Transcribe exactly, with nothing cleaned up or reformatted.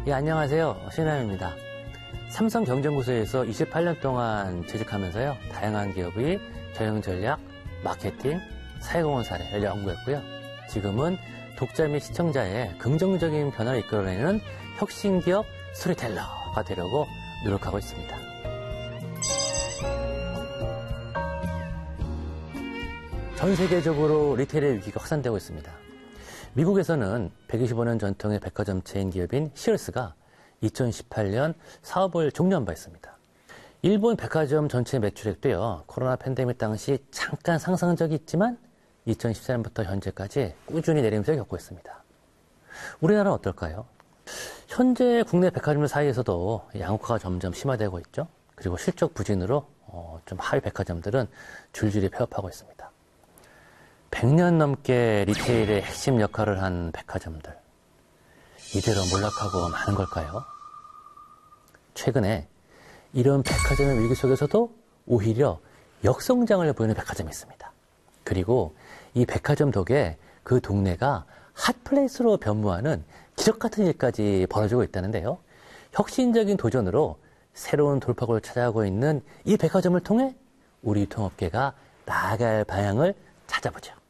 예, 안녕하세요. 신하입니다. 삼성경쟁부서에서 이십팔 년 동안 재직하면서요, 다양한 기업의 경영 전략, 마케팅, 사회공헌 사례를 연구했고요. 지금은 독자 및 시청자의 긍정적인 변화를 이끌어내는 혁신기업 스토리텔러가 되려고 노력하고 있습니다. 전 세계적으로 리테일의 위기가 확산되고 있습니다. 미국에서는 백이십오 년 전통의 백화점 체인 기업인 시얼스가 이천십팔 년 사업을 종료한 바 있습니다. 일본 백화점 전체 매출액도요, 코로나 팬데믹 당시 잠깐 상승적이 있지만 이천십사 년부터 현재까지 꾸준히 내리면서 겪고 있습니다. 우리나라는 어떨까요? 현재 국내 백화점들 사이에서도 양극화가 점점 심화되고 있죠. 그리고 실적 부진으로 어, 좀 하위 백화점들은 줄줄이 폐업하고 있습니다. 백 년 넘게 리테일의 핵심 역할을 한 백화점들, 이대로 몰락하고 마는 걸까요? 최근에 이런 백화점의 위기 속에서도 오히려 역성장을 보이는 백화점이 있습니다. 그리고 이 백화점 덕에 그 동네가 핫플레이스로 변모하는 기적 같은 일까지 벌어지고 있다는데요. 혁신적인 도전으로 새로운 돌파구를 찾아가고 있는 이 백화점을 통해 우리 유통업계가 나아갈 방향을 찾아보죠.